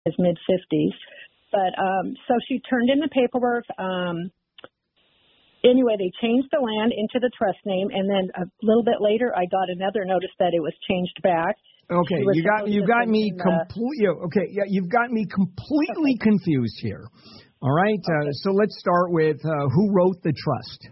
his mid-50s. But so she turned in the paperwork. Anyway, they changed the land into the trust name, and then a little bit later, I got another notice that it was changed back. Okay, you've got me completely confused here. All right, so let's start with who wrote the trust?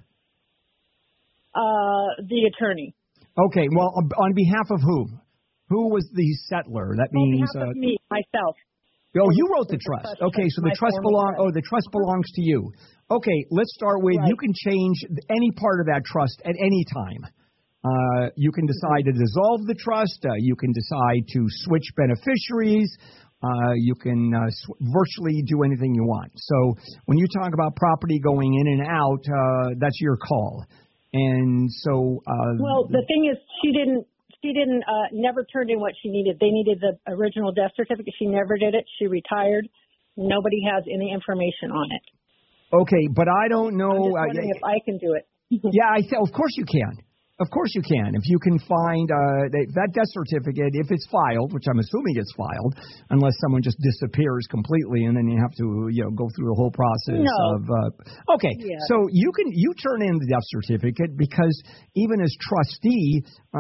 The attorney. Okay, well, on behalf of whom? Who was the settler? That means on behalf of me, myself. Oh, you wrote the trust. Okay, so the trust belongs to you. Okay, let's start with you can change any part of that trust at any time. You can decide to dissolve the trust. You can decide to switch beneficiaries. You can virtually do anything you want. So when you talk about property going in and out, that's your call. And so, well, the thing is, she didn't never turned in what she needed. They needed the original death certificate. She never did it. She retired. Nobody has any information on it. Okay, but I don't know. I'm just wondering if I can do it. Yeah, of course you can. Of course you can. If you can find that death certificate, if it's filed, which I'm assuming it's filed, unless someone just disappears completely, and then you have to go through the whole process of. Okay, so you turn in the death certificate because even as trustee,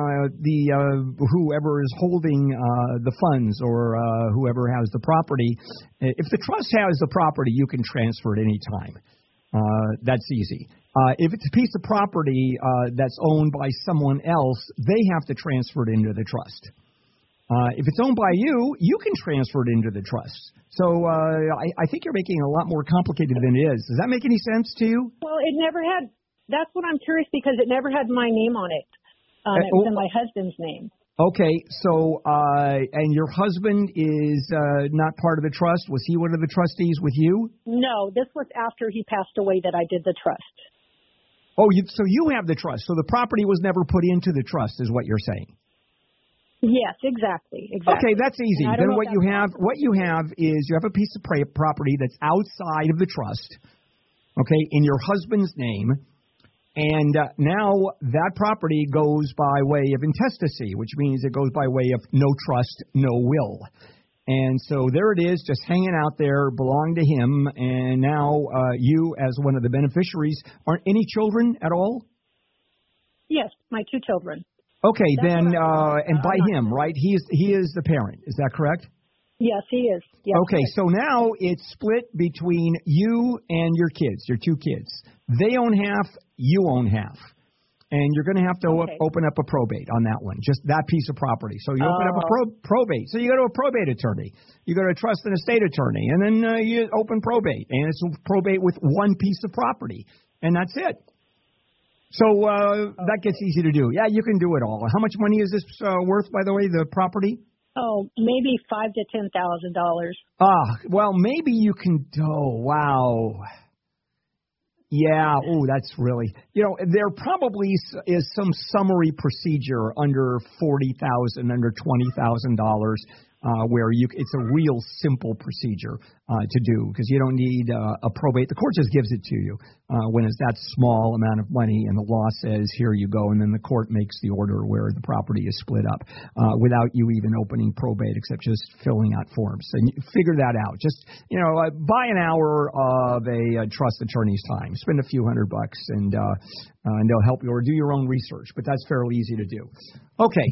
whoever is holding the funds or whoever has the property, if the trust has the property, you can transfer it any time. That's easy. If it's a piece of property that's owned by someone else, they have to transfer it into the trust. If it's owned by you, you can transfer it into the trust. So I think you're making it a lot more complicated than it is. Does that make any sense to you? Well, it never had. That's what I'm curious because it never had my name on it. It was in my husband's name. Okay, so and your husband is not part of the trust. Was he one of the trustees with you? No, this was after he passed away that I did the trust. Oh, so you have the trust. So the property was never put into the trust, is what you're saying. Yes, exactly. Okay, that's easy. Then what you have is you have a piece of property that's outside of the trust. Okay, in your husband's name. And now that property goes by way of intestacy, which means it goes by way of no trust, no will. And so there it is, just hanging out there, belong to him. And now you, as one of the beneficiaries, aren't any children at all? Yes, my 2 children. Okay, then, and by him, right? He is the parent. Is that correct? Yes, he is. Yes, okay, so now it's split between you and your kids, your 2 kids. They own half, you own half. And you're going to have to open up a probate on that one, just that piece of property. So you open up a probate. So you go to a probate attorney. You go to a trust and estate attorney. And then you open probate. And it's probate with one piece of property. And that's it. So that gets easy to do. Yeah, you can do it all. How much money is this worth, by the way, the property? Oh, maybe $5,000 to $10,000. Well, maybe you can. Oh, wow. Yeah, that's really, there probably is some summary procedure under $40,000, under $20,000, where it's a real simple procedure to do because you don't need a probate. The court just gives it to you when it's that small amount of money, and the law says here you go, and then the court makes the order where the property is split up without you even opening probate, except just filling out forms. And you figure that out. Just buy an hour of a trust attorney's time. Spend a few $100, and they'll help you, or do your own research. But that's fairly easy to do. Okay.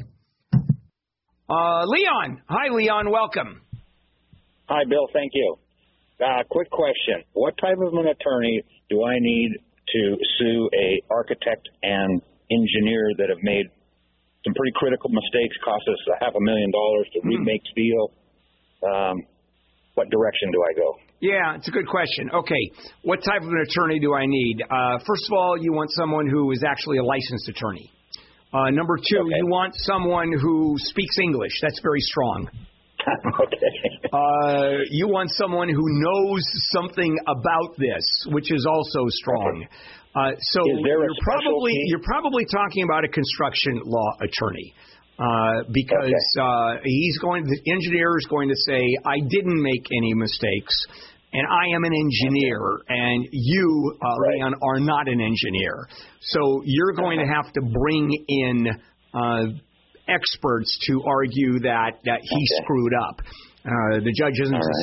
Leon. Hi, Leon. Welcome. Hi, Bill. Thank you. Quick question. What type of an attorney do I need to sue a architect and engineer that have made some pretty critical mistakes, cost us $500,000 to remake steel? What direction do I go? Yeah, it's a good question. Okay, what type of an attorney do I need? First of all, you want someone who is actually a licensed attorney. Number 2, you want someone who speaks English. That's very strong. Okay. You want someone who knows something about this, which is also strong. So you're probably talking about a construction law attorney. Because the engineer is going to say, I didn't make any mistakes, and I am an engineer, and you, Leon, are not an engineer. So you're going to have to bring in experts to argue that he screwed up. The judge isn't